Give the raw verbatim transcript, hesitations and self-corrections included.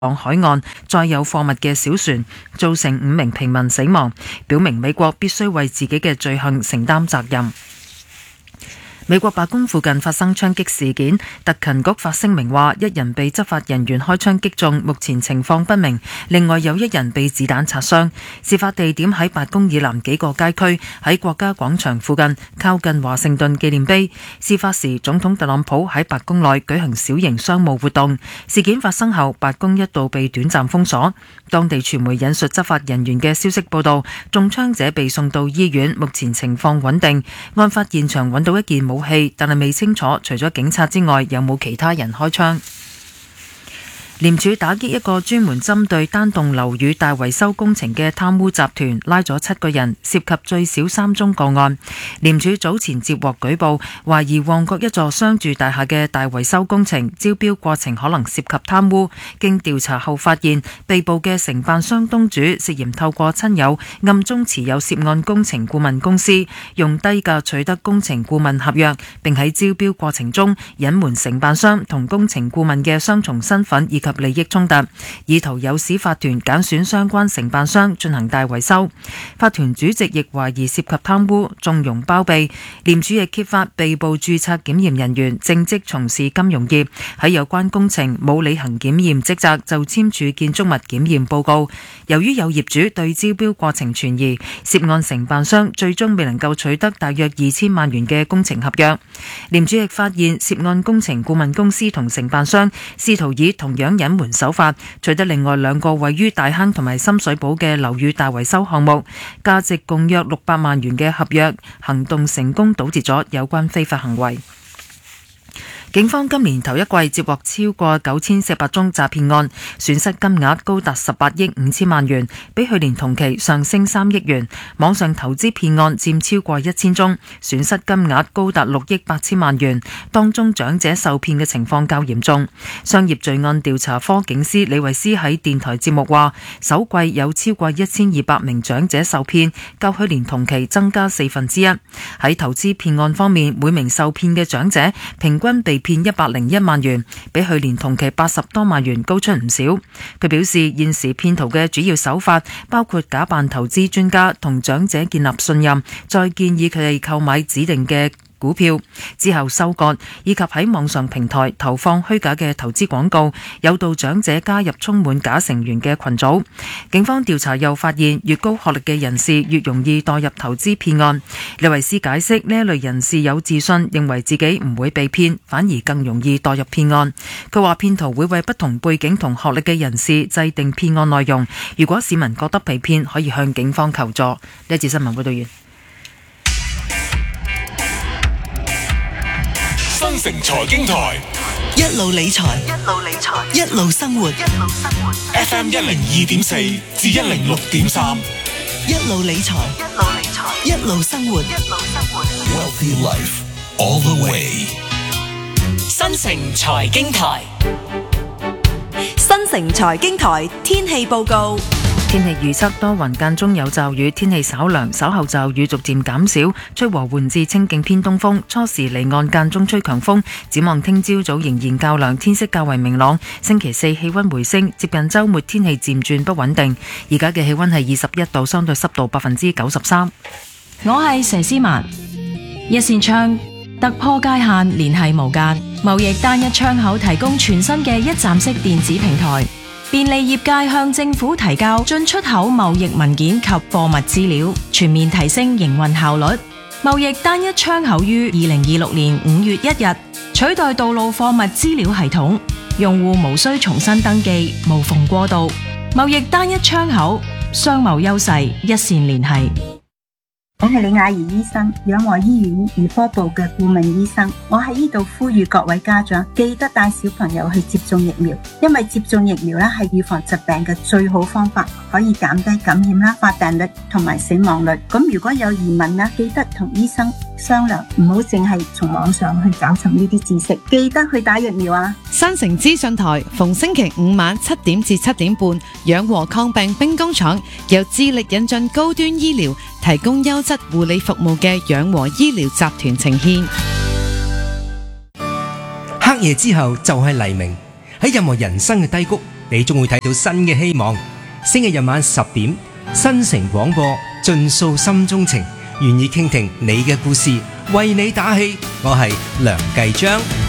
往海岸載有貨物嘅小船，造成五名平民死亡，表明美國必須為自己嘅罪行承擔責任。美國白宮附近發生槍擊事件，特勤局發聲明話，一人被執法人員開槍擊中，目前情況不明。另外有一人被子彈擦傷。事發地點喺白宮以南幾個街區，喺國家廣場附近，靠近華盛頓紀念碑。事發時，總統特朗普喺白宮內舉行小型商務活動。事件發生後，白宮一度被短暫封鎖。當地傳媒引述執法人員嘅消息報道，中槍者被送到醫院，目前情況穩定。案發現場揾到一件武器，但係未清楚除咗警察之外有冇其他人開槍。廉署打擊一個專門針對單棟樓宇大維修工程嘅貪污集團，拉咗七個人，涉及最少三宗個案。廉署早前接獲舉報，懷疑旺角一座商住大廈嘅大維修工程招標過程可能涉及貪污。經調查後發現，被捕嘅承辦商東主涉嫌透過親友暗中持有涉案工程顧問公司，用低價取得工程顧問合約，並喺招標過程中隱瞞承辦商同工程顧問嘅雙重身份以及利益衝突，意圖誘使法團揀選相關承辦商進行大維修。法團主席亦懷疑涉及貪污、縱容包庇。廉署亦揭發被捕註冊檢驗人員正職從事金融業，喺有關工程冇履行檢驗職責就簽署建築物檢驗報告。由於有業主對招標過程存疑，涉案承辦商最終未能夠取得大約二千萬元嘅工程合約。廉署亦發現涉案工程顧問公司同承辦商試圖以同樣隱瞞手法取得另外兩個位於大坑同埋深水埗嘅樓宇大維修項目，價值共約六百萬元嘅合約，行動成功堵截咗有關非法行為。警方今年頭一季接獲超過九千四百宗詐騙案，損失金額高達十八億五千萬元，比去年同期上升三億元。網上投資騙案佔超過一千宗，損失金額高達六億八千萬元，當中長者受騙嘅情況較嚴重。商業罪案調查科警司李維斯喺電台節目話，首季有超過一千二百名長者受騙，較去年同期增加四分之一。喺投資騙案方面，每名受騙嘅長者平均被騙一百零一萬元，比去年同期八十多萬元高出唔少。佢表示，現時騙徒嘅主要手法包括假扮投資專家，同長者建立信任，再建議佢哋購買指定嘅股票之後收割，以及喺網上平台投放虛假嘅投資廣告，誘導長者加入充滿假成員嘅群組。警方調查又發現，越高學歷嘅人士越容易墮入投資騙案。李維斯解釋，呢一類人士有自信，認為自己唔會被騙，反而更容易墮入騙案。佢話騙徒會為不同背景同學歷嘅人士制定騙案內容。如果市民覺得被騙，可以向警方求助。呢一節新聞報道完。 新城財經台一路理財，一路理財，一路生活，一路生活。 F M 一零二點四至一零六點三， 一路理財，一路理財，一路生活，一路生活。 Wealthy Life all the way。 新城財經台， 新城財經台天氣報告。 天氣預測多雲間中有驟雨，天氣稍涼，稍後驟雨逐漸減少，吹和緩至清勁偏東風，初時離岸間中吹強風。展望聽朝早仍然較涼，天色較為明朗。星期四氣溫回升，接近週末天氣漸轉不穩定。而家嘅氣溫係二十一度，相對濕度百分之九十三。 我係佘詩曼，一扇窗突破界限，聯繫無間。貿易單一窗口提供全新嘅一站式電子平台，便利業界向政府提交進出口貿易文件及貨物資料，全面提升營運效率。貿易單一窗口於二零二六年五月一日取代道路貨物資料系統，用戶無需重新登記，無縫過渡。貿易單一窗口，商貿優勢一線聯繫。 我係李雅儀醫生，養和醫院兒科部嘅顧問醫生。我喺呢度呼籲各位家長，記得帶小朋友去接種疫苗，因為接種疫苗咧係預防疾病嘅最好方法，可以減低感染啦、發病率同埋死亡率。咁如果有疑問咧，記得同醫生商量，唔好淨係從網上去找尋呢啲知識，記得去打疫苗啊！ 新城資訊台逢星期五晚七點至七點半，養和抗病兵工廠由致力引進高端醫療，提供優質護理服務嘅養和醫療集團呈獻。 黑夜之後就係黎明，喺任何人生嘅低谷， 你終會睇到新嘅希望。星期日晚十點，新城廣播盡訴心中情，願意傾聽你嘅故事，為你打氣。我係梁繼章。